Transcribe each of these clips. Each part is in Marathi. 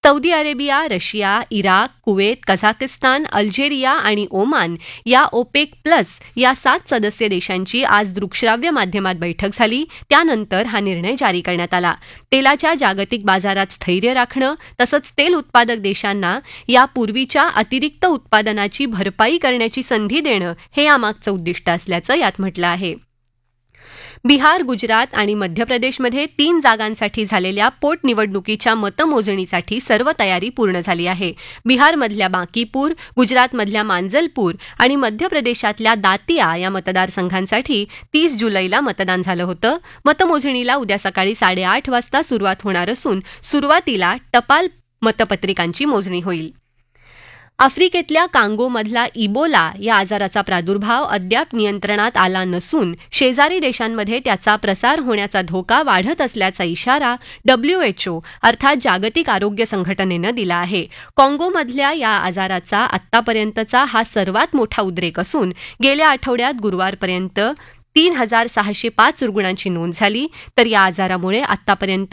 Saudi Arabia, Russia, Iraq, Kuwait, Kazakhstan, Algeria आणि ओमान या ओपेक प्लस या 7 सदस्य देशांची आज दृकश्राव्य माध्यमात बैठक झाली. त्यानंतर हा निर्णय जारी करण्यात आला. तेलाच्या जागतिक बाजारात स्थैर्य राखणं तसंच तेल उत्पादक देशांना यापूर्वीच्या अतिरिक्त उत्पादनाची भरपाई करण्याची संधी देणं हे यामागचं उद्दिष्ट असल्याचं यात म्हटलं आहे. बिहार, गुजरात आणि मध्य प्रदेशमध्ये 3 जागांसाठी झालेल्या पोटनिवडणुकीच्या मतमोजणीसाठी सर्व तयारी पूर्ण झाली आहे. बिहारमधल्या बांकीपूर, गुजरातमधल्या मांजलपूर आणि मध्य प्रदेशातल्या दातिया या मतदारसंघांसाठी 30 जुलैला मतदान झालं होतं. मतमोजणीला उद्या सकाळी 8:30 वाजता सुरुवात होणार असून सुरुवातीला टपाल मतपत्रिकांची मोजणी होईल. आफ्रिकेतल्या कांगोमधला इबोला या आजाराचा प्रादुर्भाव अद्याप नियंत्रणात आला नसून शेजारी देशांमध्ये त्याचा प्रसार होण्याचा धोका वाढत असल्याचा इशारा WHO अर्थात जागतिक आरोग्य संघटनेनं दिला आहे. काँगोमधल्या या आजाराचा आत्तापर्यंतचा हा सर्वात मोठा उद्रेक असून गेल्या आठवड्यात गुरुवारपर्यंत 3,605 रुग्णांची नोंद झाली. तर या आजारामुळे आतापर्यंत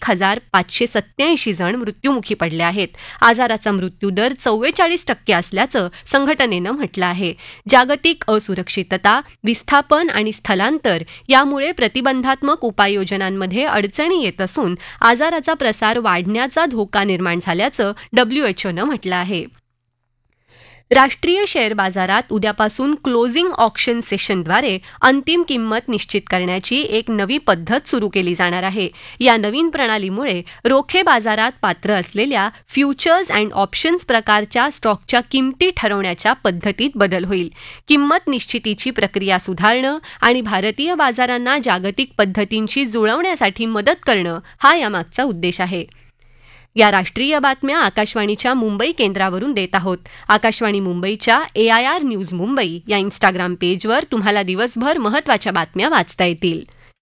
1,587 जण मृत्युमुखी पडले आहेत. आजाराचा मृत्यूदर 44% असल्याचं संघटनेनं म्हटलं आहे. जागतिक असुरक्षितता, विस्थापन आणि स्थलांतर यामुळे प्रतिबंधात्मक उपाययोजनांमध्ये अडचणी येत असून आजाराचा प्रसार वाढण्याचा धोका निर्माण झाल्याचं WHOनं म्हटलं आहे. राष्ट्रीय शेअर बाजारात उद्यापासून क्लोजिंग ऑक्शन सेशनद्वारे अंतिम किंमत निश्चित करण्याची एक नवी पद्धत सुरू केली जाणार आहे. या नवीन प्रणालीमुळे रोखे बाजारात पात्र असलेल्या फ्युचर्स अँड ऑप्शन्स प्रकारच्या स्टॉकच्या किंमती ठरवण्याच्या पद्धतीत बदल होईल. किंमत निश्चितीची प्रक्रिया सुधारणं आणि भारतीय बाजारांना जागतिक पद्धतींशी जुळवण्यासाठी मदत करणं हा यामागचा उद्देश आहे. या राष्ट्रीय बातम्या आकाशवाणीच्या मुंबई केंद्रावरून देत आहोत. आकाशवाणी मुंबईच्या AIR न्यूज मुंबई या इन्स्टाग्राम पेजवर तुम्हाला दिवसभर महत्त्वाच्या बातम्या वाचता येतील.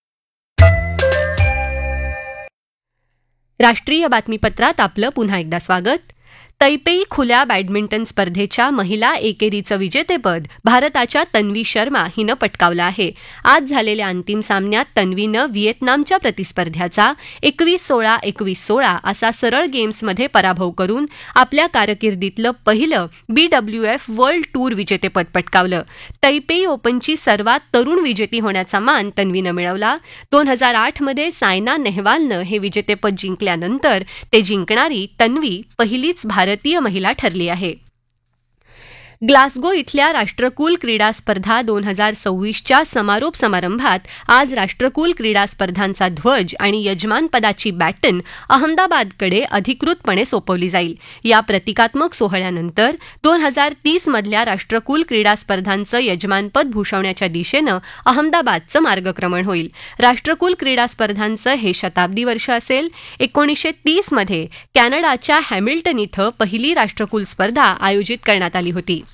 राष्ट्रीय बातमीपत्रात आपलं पुन्हा एकदा स्वागत. तैपेई खुल्या बॅडमिंटन स्पर्धेच्या महिला एकेरीचं विजेतेपद भारताच्या तन्वी शर्मा हिनं पटकावलं आहे. आज झालेल्या अंतिम सामन्यात तन्वीनं व्हिएतनामच्या प्रतिस्पर्ध्याचा 21-16, 21-16 असा सरळ गेम्समध्ये पराभव करून आपल्या कारकिर्दीतलं पहिलं BWF वर्ल्ड टूर विजेतेपद पटकावलं. तैपेई ओपनची सर्वात तरुण विजेती होण्याचा मान तन्वीनं मिळवला. 2008 मध्ये सायना नेहवालनं हे विजेतेपद जिंकल्यानंतर ते जिंकणारी तन्वी पहिलीच भारतीय महिला ठरली आहे. ग्लासगो इथल्या राष्ट्रकुल क्रीडा स्पर्धा 2026च्या समारोप समारंभात आज राष्ट्रकुल क्रीडा स्पर्धांचा ध्वज आणि यजमानपदाची बॅटन अहमदाबादकडे अधिकृतपणे सोपवली जाईल. या प्रतिकात्मक सोहळ्यानंतर 2030 मधल्या राष्ट्रकुल क्रीडा स्पर्धांचं यजमानपद भूषवण्याच्या दिशेनं अहमदाबादचं मार्गक्रमण होईल. राष्ट्रकुल क्रीडा स्पर्धांचं हे शताब्दी वर्ष असेल. 1930 मध्ये कॅनडाच्या हॅमिल्टन इथं पहिली राष्ट्रकुल स्पर्धा आयोजित करण्यात आली होती.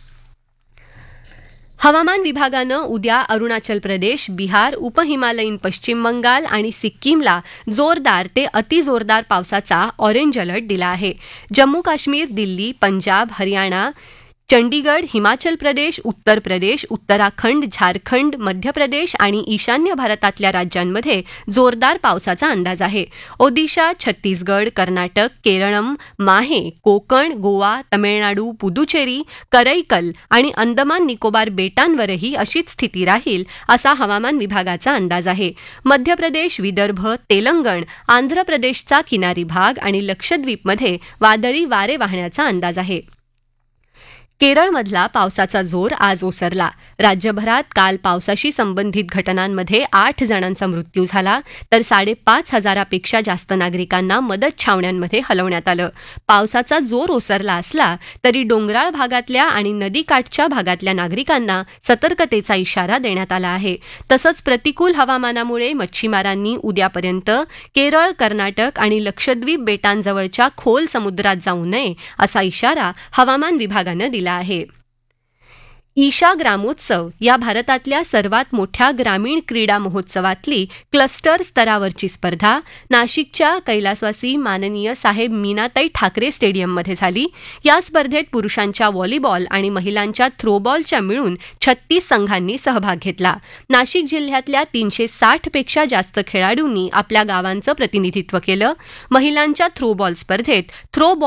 हवामान विभागानं उद्या अरुणाचल प्रदेश, बिहार, उपहिमालयीन पश्चिम बंगाल आणि सिक्कीमला जोरदार ते अतिजोरदार पावसाचा ऑरेंज अलर्ट दिला आहे. जम्मू काश्मीर, दिल्ली, पंजाब, हरियाणा, चंडीगड, हिमाचल प्रदेश, उत्तर प्रदेश, उत्तराखंड, झारखंड, मध्य प्रदेश आणि ईशान्य भारतातल्या राज्यांमध्ये जोरदार पावसाचा अंदाज आहे. ओदिशा, छत्तीसगड, कर्नाटक, केरळम, माहे, कोकण, गोवा, तमिळनाडू, पुदुचेरी, करैकल आणि अंदमान निकोबार बेटांवरही अशीच स्थिती राहील असा हवामान विभागाचा अंदाज आहे. मध्य प्रदेश, विदर्भ, तेलंगण, आंध्र प्रदेशचा किनारी भाग आणि लक्षद्वीपमध्ये वादळी वारे वाहण्याचा अंदाज आहे. केरळमधला पावसाचा जोर आज ओसरला. राज्यभरात काल पावसाशी संबंधित घटनांमध्ये 8 जणांचा मृत्यू झाला तर 5,500पेक्षा जास्त नागरिकांना मदत छावण्यांमध्ये हलवण्यात आलं. पावसाचा जोर ओसरला असला तरी डोंगराळ भागातल्या आणि नदीकाठच्या भागातल्या नागरिकांना सतर्कतेचा इशारा देण्यात आला आहे. तसंच प्रतिकूल हवामानामुळे मच्छीमारांनी उद्यापर्यंत केरळ, कर्नाटक आणि लक्षद्वीप बेटांजवळच्या खोल समुद्रात जाऊ नये असा इशारा हवामान विभागानं दिला आहे. ईशा ग्रामोत्सव या भारतातल्या सर्वात मोठ्या ग्रामीण क्रीडा महोत्सवातली क्लस्टर स्तरावरची स्पर्धा नाशिकच्या कैलासवासी माननीय साहेब मीनाताई ठाकरे स्टेडियममध्ये झाली. या स्पर्धेत पुरुषांच्या व्हॉलीबॉल आणि महिलांच्या थ्रोबॉलच्या मिळून 36 संघांनी सहभाग घेतला. नाशिक जिल्ह्यातल्या 360पेक्षा जास्त खेळाडूंनी आपल्या गावांचं प्रतिनिधित्व केलं. महिलांच्या थ्रोबॉल स्पर्धेत